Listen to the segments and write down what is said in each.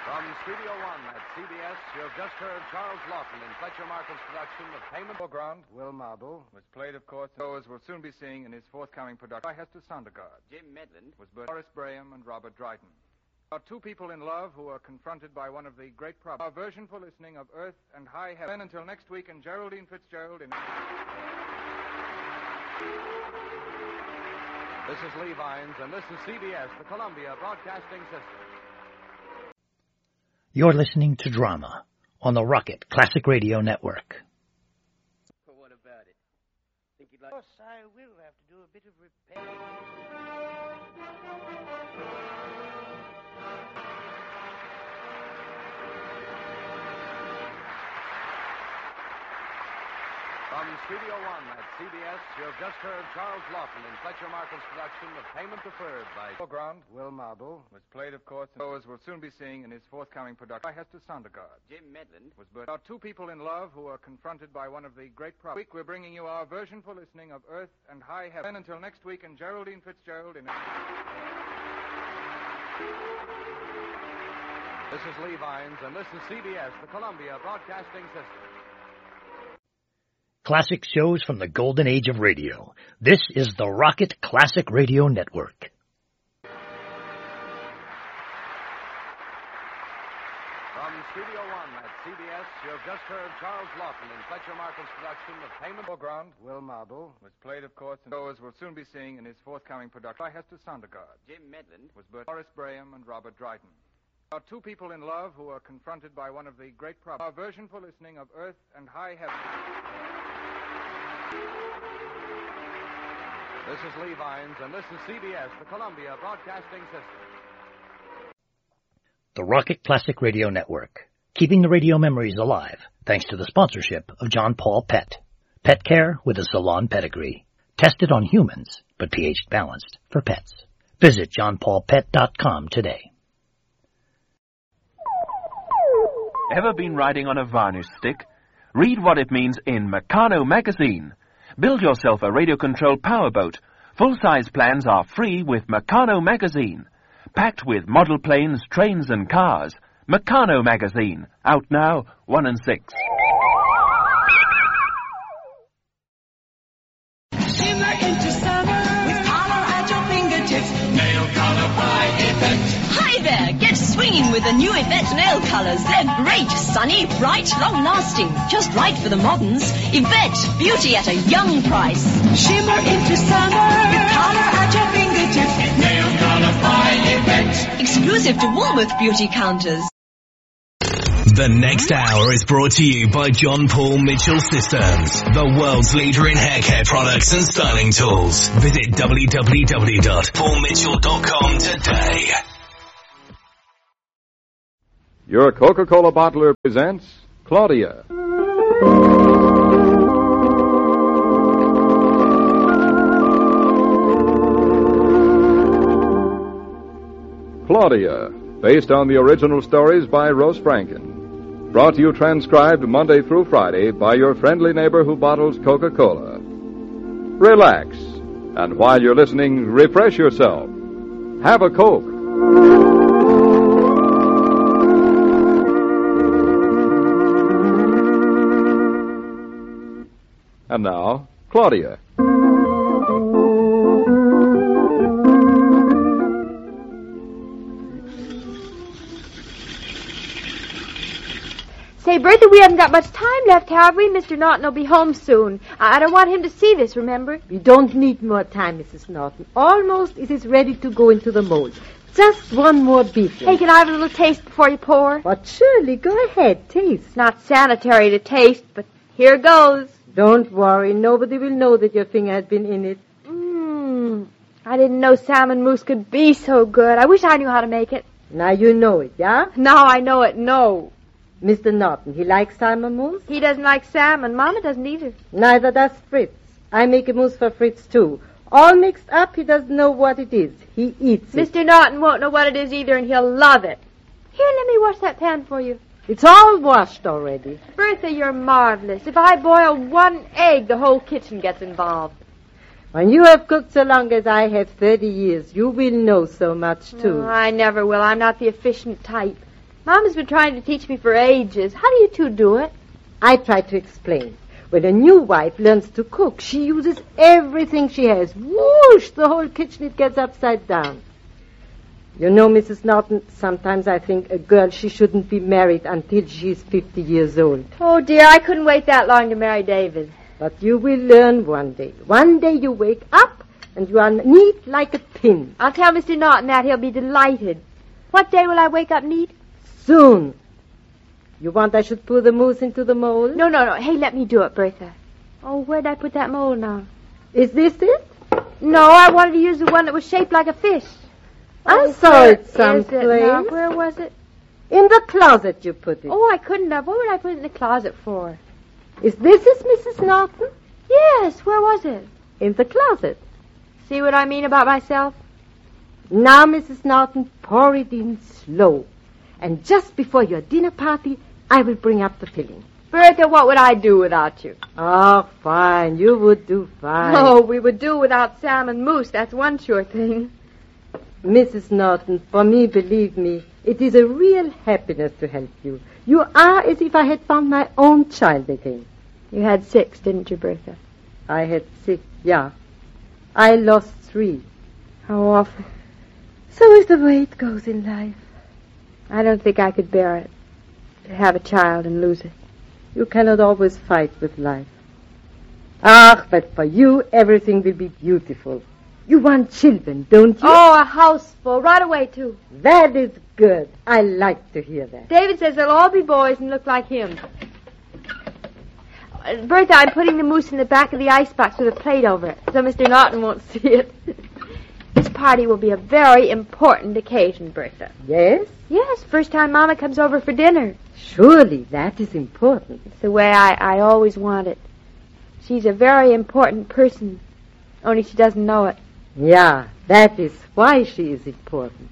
From Studio One at CBS, you've just heard Charles Lawton in Fletcher Markle's production of Payment. Foreground Will Marble was played, of course, as we'll soon be seeing in his forthcoming production by Hester Sondergaard. Jim Medland Was Boris Braham and Robert Dryden. About two people in love who are confronted by one of the great problems. Our version for listening of Earth and High Heaven. Until next week, and Geraldine Fitzgerald in... This is Lee Vines, and this is CBS, the Columbia Broadcasting System. You're listening to Drama on the Rocket Classic Radio Network. Well, what about it? Think you'd like... Of course, I will have to do a bit of repairing. From Studio One at CBS, you've just heard Charles Lawton in Fletcher Markle's production of Payment Deferred by... Foreground Will Marble was played, of course, as we'll soon be seeing in his forthcoming production by Hester Sondergaard. Jim Medland Was about two people in love who are confronted by one of the great problems. This week, we're bringing you our version for listening of Earth and High Heaven. Until next week, and Geraldine Fitzgerald in... This is Lee Vines, and this is CBS, the Columbia Broadcasting System. Classic shows from the golden age of radio. This is the Rocket Classic Radio Network. From Studio One at CBS, you've just heard Charles Lawton in Fletcher Markle's production of Payment... Foreground Will Marble was played, of course, as we'll soon be seeing in his forthcoming production by Hester Sondergaard. Jim Medland Was Boris Braham and Robert Dryden. About two people in love who are confronted by one of the great problems. Our version for listening of Earth and High Heaven. This is Lee Vines, and this is CBS, the Columbia Broadcasting System. The Rocket Classic Radio Network, keeping the radio memories alive thanks to the sponsorship of John Paul Pet. Pet care with a salon pedigree. Tested on humans, but pH balanced for pets. Visit johnpaulpet.com today. Ever been riding on a varnish stick? Read what it means in Meccano magazine. Build yourself a radio-controlled powerboat. Full-size plans are free with Meccano magazine. Packed with model planes, trains and cars. Meccano magazine. Out now, 1 and 6. Shimmer into summer with color at your fingertips. Nail color by Yvette. Hi there, get swinging with the new Yvette nail colors. They're great, sunny, bright, long-lasting. Just right for the moderns. Yvette, beauty at a young price. Shimmer into summer with color at your fingertips. Nail color by Yvette. Exclusive to Woolworth beauty counters. The next hour is brought to you by John Paul Mitchell Systems, the world's leader in hair care products and styling tools. Visit www.paulmitchell.com today. Your Coca-Cola bottler presents Claudia. Claudia, based on the original stories by Rose Franken. Brought to you transcribed Monday through Friday by your friendly neighbor who bottles Coca-Cola. Relax, and while you're listening, refresh yourself. Have a Coke. And now, Claudia. Say, Bertha, we haven't got much time left, have we? Mr. Norton will be home soon. I don't want him to see this, remember? We don't need more time, Mrs. Norton. Almost it is ready to go into the mold. Just one more beat. Hey, can I have a little taste before you pour? But surely, go ahead, taste. It's not sanitary to taste, but here goes. Don't worry. Nobody will know that your finger has been in it. I didn't know salmon mousse could be so good. I wish I knew how to make it. Now you know it, yeah? Now I know it, no. Mr. Norton, he likes salmon mousse? He doesn't like salmon. Mama doesn't either. Neither does Fritz. I make a mousse for Fritz, too. All mixed up, he doesn't know what it is. He eats it. Mr. Norton won't know what it is either, and he'll love it. Here, let me wash that pan for you. It's all washed already. Bertha, you're marvelous. If I boil one egg, the whole kitchen gets involved. When you have cooked so long as I have, 30 years, you will know so much, too. Oh, I never will. I'm not the efficient type. Mama's been trying to teach me for ages. How do you two do it? I try to explain. When a new wife learns to cook, she uses everything she has. Whoosh! The whole kitchen, it gets upside down. You know, Mrs. Norton, sometimes I think a girl, she shouldn't be married until she's 50 years old. Oh, dear, I couldn't wait that long to marry David. But you will learn one day. One day you wake up and you are neat like a pin. I'll tell Mr. Norton that. He'll be delighted. What day will I wake up neat? Soon. You want I should pour the mousse into the mold? No. Hey, let me do it, Bertha. Oh, where'd I put that mold now? Is this it? No, I wanted to use the one that was shaped like a fish. I saw it someplace. Where was it? In the closet you put it. Oh, I couldn't have. What would I put it in the closet for? Is this Mrs. Norton? Yes, where was it? In the closet. See what I mean about myself? Now, Mrs. Norton, pour it in slow. And just before your dinner party, I will bring up the filling. Bertha, what would I do without you? Oh, fine. You would do fine. Oh, we would do without Sam and Moose. That's one sure thing. Mrs. Norton, for me, believe me, it is a real happiness to help you. You are as if I had found my own child again. You had 6, didn't you, Bertha? I had 6, yeah. I lost 3. How often? So is the way it goes in life. I don't think I could bear it, to have a child and lose it. You cannot always fight with life. Ah, but for you, everything will be beautiful. You want children, don't you? Oh, a house full, right away, too. That is good. I like to hear that. David says they'll all be boys and look like him. Bertha, I'm putting the mousse in the back of the icebox with a plate over it, so Mr. Norton won't see it. This party will be a very important occasion, Bertha. Yes? Yes, first time Mama comes over for dinner. Surely, that is important. It's the way I always want it. She's a very important person, only she doesn't know it. Yeah, that is why she is important.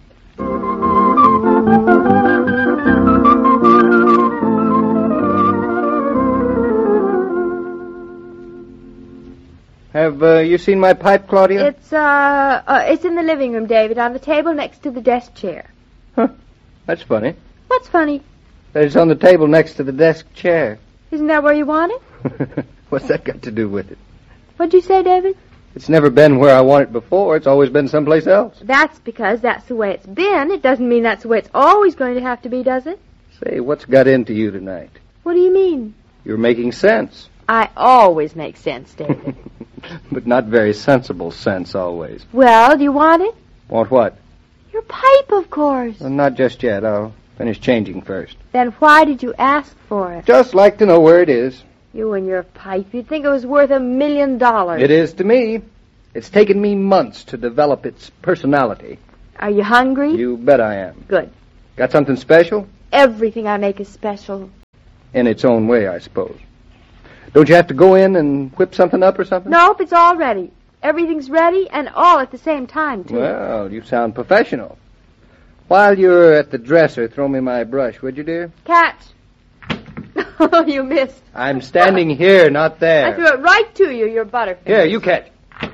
Have you seen my pipe, Claudia? It's in the living room, David, on the table next to the desk chair. Huh. That's funny. What's funny? It's on the table next to the desk chair. Isn't that where you want it? What's that got to do with it? What'd you say, David? It's never been where I want it before. It's always been someplace else. That's because that's the way it's been. It doesn't mean that's the way it's always going to have to be, does it? Say, what's got into you tonight? What do you mean? You're making sense. I always make sense, David. But not very sensible sense, always. Well, do you want it? Want what? Your pipe, of course. Well, not just yet. I'll finish changing first. Then why did you ask for it? Just like to know where it is. You and your pipe. You'd think it was worth $1 million. It is to me. It's taken me months to develop its personality. Are you hungry? You bet I am. Good. Got something special? Everything I make is special. In its own way, I suppose. Don't you have to go in and whip something up or something? Nope, it's all ready. Everything's ready and all at the same time, too. Well, you sound professional. While you're at the dresser, throw me my brush, would you, dear? Catch. Oh, you missed. I'm standing here, not there. I threw it right to you, your Butterfinger. Here, you catch.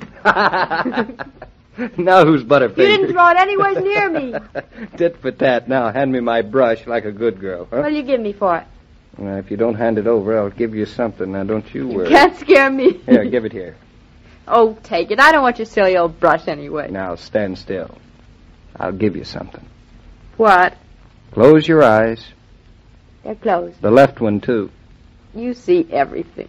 Now who's Butterfinger? You didn't throw it anywhere near me. Tit for tat. Now, hand me my brush like a good girl, huh? What'll you give me for it? Well, if you don't hand it over, I'll give you something. Now, don't you worry. You can't scare me. Here, give it here. Oh, take it. I don't want your silly old brush anyway. Now, stand still. I'll give you something. What? Close your eyes. They're closed. The left one, too. You see everything.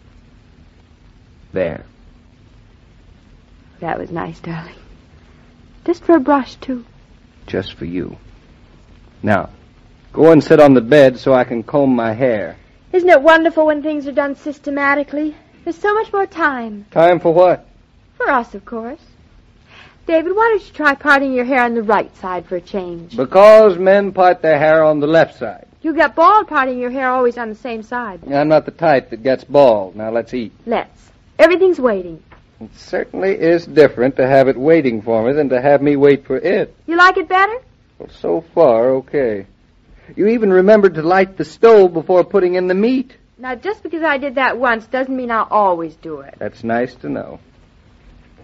There. That was nice, darling. Just for a brush, too. Just for you. Now, go and sit on the bed so I can comb my hair. Isn't it wonderful when things are done systematically? There's so much more time. Time for what? For us, of course. David, why don't you try parting your hair on the right side for a change? Because men part their hair on the left side. You get bald parting your hair always on the same side. I'm not the type that gets bald. Now, let's eat. Let's. Everything's waiting. It certainly is different to have it waiting for me than to have me wait for it. You like it better? Well, so far, okay. You even remembered to light the stove before putting in the meat. Now, just because I did that once doesn't mean I'll always do it. That's nice to know.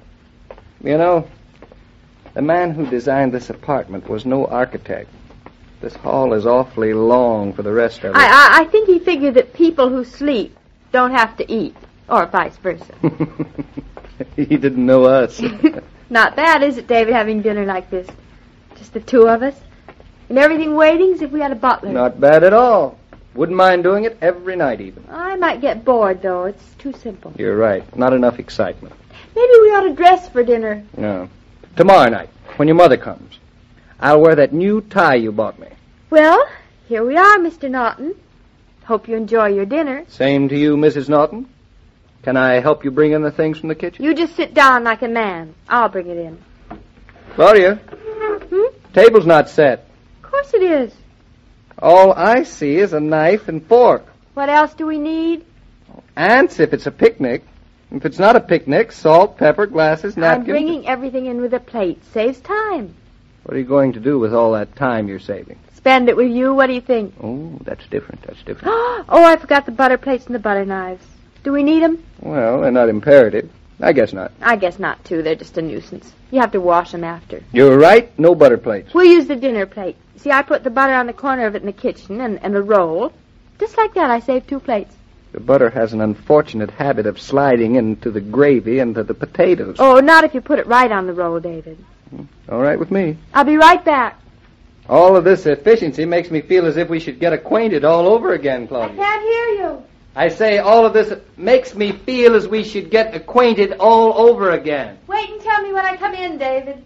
You know, the man who designed this apartment was no architect. This hall is awfully long for the rest of it. I think he figured that people who sleep don't have to eat, or vice versa. He didn't know us. Not bad, is it, David, having dinner like this? Just the two of us? And everything waiting as if we had a butler. Not bad at all. Wouldn't mind doing it every night, even. I might get bored, though. It's too simple. You're right. Not enough excitement. Maybe we ought to dress for dinner. No. Tomorrow night, when your mother comes, I'll wear that new tie you bought me. Well, here we are, Mr. Naughton. Hope you enjoy your dinner. Same to you, Mrs. Naughton. Can I help you bring in the things from the kitchen? You just sit down like a man. I'll bring it in. Claudia. Table's not set. Of course it is. All I see is a knife and fork. What else do we need? Ants if it's a picnic. If it's not a picnic, salt, pepper, glasses, napkins. I'm bringing everything in with a plate. Saves time. What are you going to do with all that time you're saving? Spend it with you. What do you think? Oh, that's different. That's different. Oh, I forgot the butter plates and the butter knives. Do we need them? Well, they're not imperative. I guess not. I guess not, too. They're just a nuisance. You have to wash them after. You're right. No butter plates. We'll use the dinner plate. See, I put the butter on the corner of it in the kitchen and a roll. Just like that, I saved 2 plates. The butter has an unfortunate habit of sliding into the gravy and to the potatoes. Oh, not if you put it right on the roll, David. All right with me. I'll be right back. All of this efficiency makes me feel as if we should get acquainted all over again, Claudia. I can't hear you. I say all of this makes me feel as we should get acquainted all over again. Wait and tell me when I come in, David.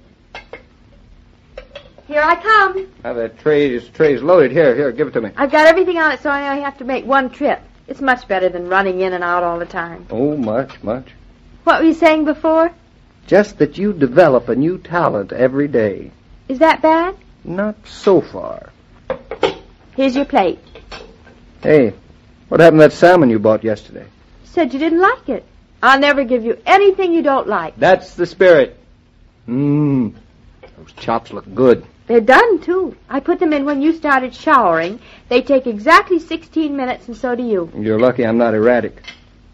Here I come. That tray's loaded. Here, give it to me. I've got everything on it, so I only have to make one trip. It's much better than running in and out all the time. Oh, much. What were you saying before? Just that you develop a new talent every day. Is that bad? Not so far. Here's your plate. Hey, what happened to that salmon you bought yesterday? You said you didn't like it. I'll never give you anything you don't like. That's the spirit. Those chops look good. They're done, too. I put them in when you started showering. They take exactly 16 minutes, and so do you. You're lucky I'm not erratic.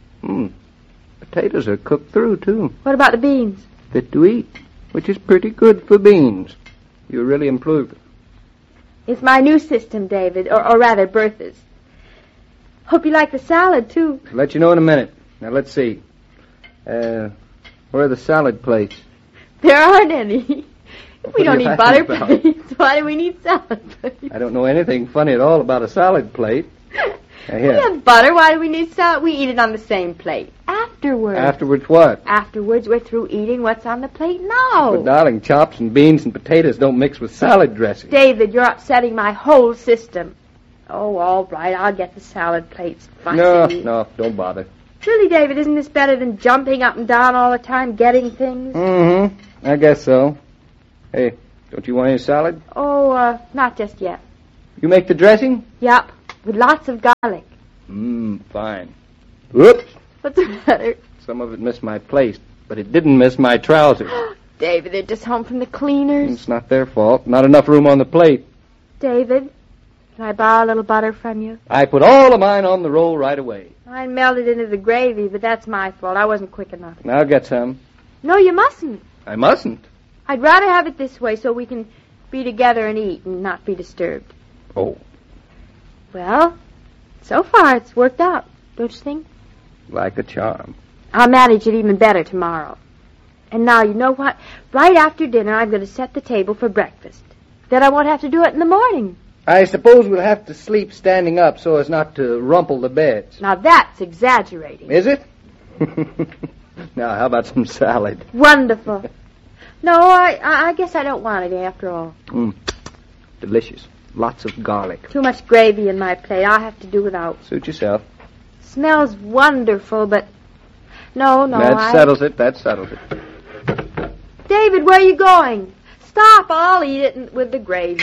Potatoes are cooked through, too. What about the beans? Fit to eat, which is pretty good for beans. You really improved it. It's my new system, David, or rather, Bertha's. Hope you like the salad, too. I'll let you know in a minute. Now, let's see. Where are the salad plates? There aren't any. We don't need butter about? plates. Why do we need salad plates? I don't know anything funny at all about a salad plate. We have butter. Why do we need salad? We eat it on the same plate. Afterwards. Afterwards what? Afterwards, we're through eating what's on the plate now. But, darling, chops and beans and potatoes don't mix with salad dressing. David, you're upsetting my whole system. Oh, all right. I'll get the salad plates. Fussy. No, don't bother. Really, David, isn't this better than jumping up and down all the time, getting things? I guess so. Hey, don't you want any salad? Oh, not just yet. You make the dressing? Yep, with lots of garlic. Fine. Whoops. What's the matter? Some of it missed my plate, but it didn't miss my trousers. David, they're just home from the cleaners. It's not their fault. Not enough room on the plate. David, can I borrow a little butter from you? I put all of mine on the roll right away. I melted into the gravy, but that's my fault. I wasn't quick enough. I'll get some. No, you mustn't. I mustn't. I'd rather have it this way so we can be together and eat and not be disturbed. Oh. Well, so far it's worked out, don't you think? Like a charm. I'll manage it even better tomorrow. And now, you know what? Right after dinner, I'm going to set the table for breakfast. Then I won't have to do it in the morning. I suppose we'll have to sleep standing up so as not to rumple the beds. Now, that's exaggerating. Is it? Now, how about some salad? Wonderful. No, I guess I don't want it after all. Delicious. Lots of garlic. Too much gravy in my plate. I'll have to do without. Suit yourself. Smells wonderful, but... No, That settles it. David, where are you going? Stop. I'll eat it with the gravy.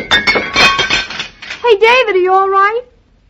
Hey, David, are you all right?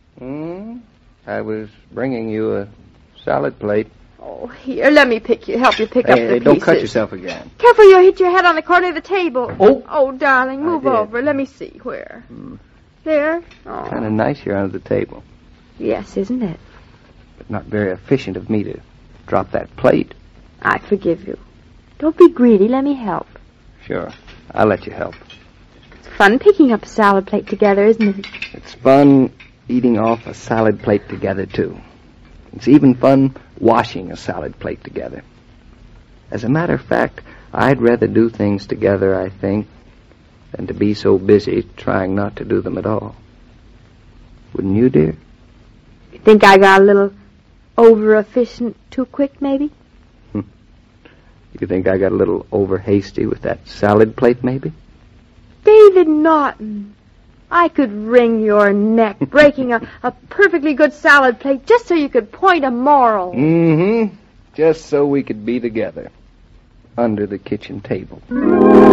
I was bringing you a salad plate. Oh, here, let me help you pick up the pieces. Don't cut yourself again. Careful, you'll hit your head on the corner of the table. Oh, darling, move did. over. Let me see. Where? There? Oh. Kind of nice here under the table. Yes, isn't it? But not very efficient of me to drop that plate. I forgive you. Don't be greedy. Let me help. Sure. I'll let you help. It's fun picking up a salad plate together, isn't it? It's fun eating off a salad plate together, too. It's even fun washing a salad plate together. As a matter of fact, I'd rather do things together, I think, than to be so busy trying not to do them at all. Wouldn't you, dear? You think I got a little over-efficient too quick, maybe? You think I got a little over-hasty with that salad plate, maybe? David Naughton, I could wring your neck breaking a perfectly good salad plate just so you could point a moral. Mm-hmm. Just so we could be together under the kitchen table.